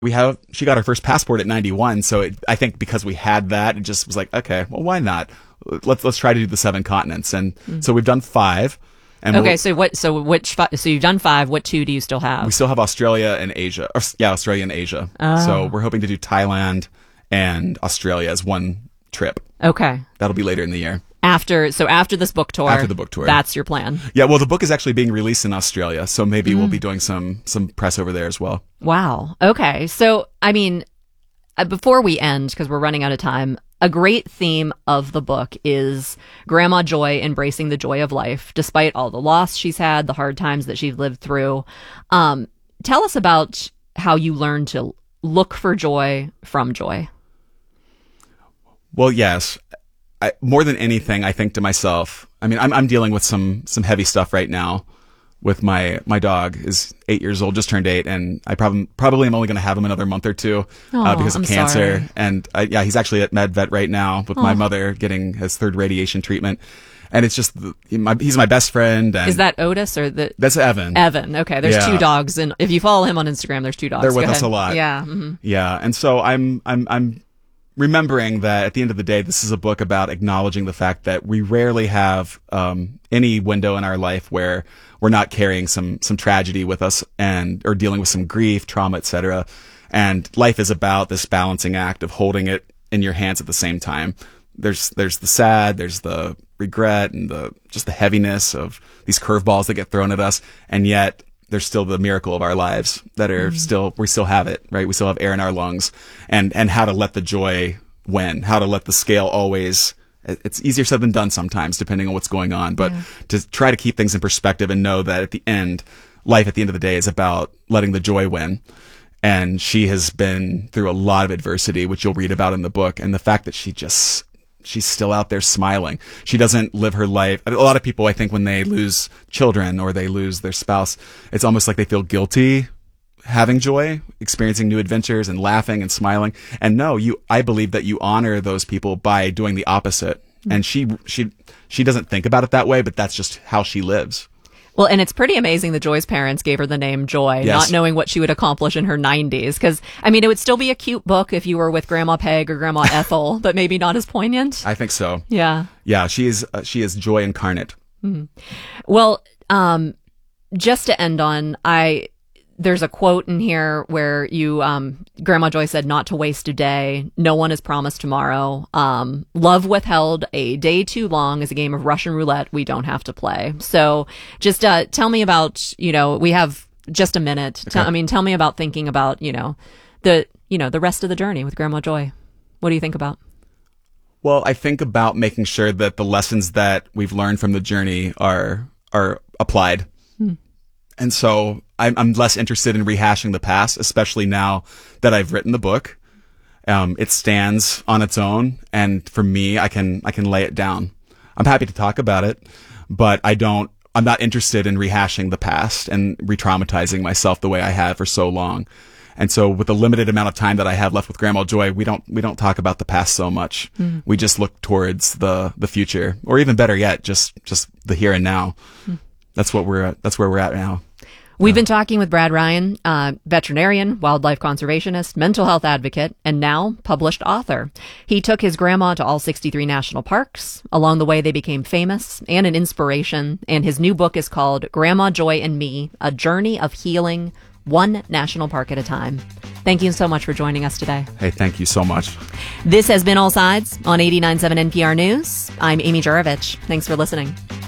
She got her first passport at 91, so I think because we had that, it just was like, okay, well, why not? Let's try to do the 7 continents, and so we've done 5. And okay, so you've done 5. What 2 do you still have? We still have Australia and Asia. Australia and Asia. Oh. So we're hoping to do Thailand and Australia as one trip. Okay, that'll be later in the year. After this book tour. After the book tour. That's your plan. Yeah, well, the book is actually being released in Australia, so maybe we'll be doing some press over there as well. Wow. Okay. So, I mean, before we end, because we're running out of time, a great theme of the book is Grandma Joy embracing the joy of life, despite all the loss she's had, the hard times that she's lived through. Tell us about how you learned to look for joy from joy. Well, yes. More than anything, I think to myself, I mean, I'm dealing with some heavy stuff right now with my dog is 8 years old, just turned 8, and I probably am only going to have him another month or two because of cancer. Sorry. And he's actually at MedVet right now with my mother getting his 3rd radiation treatment. And it's just, he's my best friend. And is that Otis or that's Evan? Evan. Okay. There's 2 dogs. And if you follow him on Instagram, there's 2 dogs. They're with us a lot. Yeah. Mm-hmm. Yeah. And so I'm remembering that at the end of the day, this is a book about acknowledging the fact that we rarely have any window in our life where we're not carrying some tragedy with us or dealing with some grief, trauma, etc. And life is about this balancing act of holding it in your hands at the same time. There's the sad, there's the regret, and just the heaviness of these curveballs that get thrown at us, and yet there's still the miracle of our lives that are we still have it, right? We still have air in our lungs, and how to let the joy win, how to let the scale always, it's easier said than done sometimes, depending on what's going on, but to try to keep things in perspective and know that at the end, life at the end of the day is about letting the joy win. And she has been through a lot of adversity, which you'll read about in the book, and the fact that she's still out there smiling. She doesn't live her life. A lot of people, I think, when they lose children or they lose their spouse, it's almost like they feel guilty having joy, experiencing new adventures and laughing and smiling. And no, I believe that you honor those people by doing the opposite. And she doesn't think about it that way, but that's just how she lives. Well, and it's pretty amazing that Joy's parents gave her the name Joy, not knowing what she would accomplish in her 90s. Because, I mean, it would still be a cute book if you were with Grandma Peg or Grandma Ethel, but maybe not as poignant. I think so. Yeah. Yeah, she is joy incarnate. Mm-hmm. Well, just to end on, there's a quote in here where Grandma Joy said, "Not to waste a day. No one is promised tomorrow. Love withheld a day too long is a game of Russian roulette we don't have to play." So just tell me about, we have just a minute. Okay. Tell me about thinking about, the rest of the journey with Grandma Joy. What do you think about? Well, I think about making sure that the lessons that we've learned from the journey are applied. And so I'm less interested in rehashing the past, especially now that I've written the book. It stands on its own, and for me, I can lay it down. I'm happy to talk about it, but I'm not interested in rehashing the past and re-traumatizing myself the way I have for so long. And so with the limited amount of time that I have left with Grandma Joy, we don't talk about the past so much. We just look towards the future, or even better yet, just the here and now. That's where we're at now. We've been talking with Brad Ryan, veterinarian, wildlife conservationist, mental health advocate, and now published author. He took his grandma to all 63 national parks. Along the way, they became famous and an inspiration. And his new book is called Grandma Joy and Me, A Journey of Healing, One National Park at a Time. Thank you so much for joining us today. Hey, thank you so much. This has been All Sides on 89.7 NPR News. I'm Amy Jurovich. Thanks for listening.